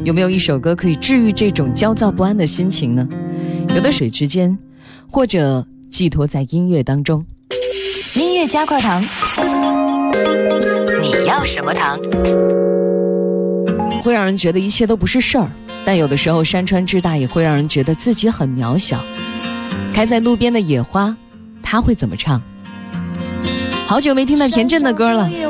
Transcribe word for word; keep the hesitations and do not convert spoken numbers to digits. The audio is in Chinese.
有没有一首歌可以治愈这种焦躁不安的心情呢？有的水之间，或者寄托在音乐当中。音乐加块糖，你要什么糖？会让人觉得一切都不是事儿，但有的时候山川之大也会让人觉得自己很渺小。开在路边的野花，它会怎么唱？好久没听到田震的歌了。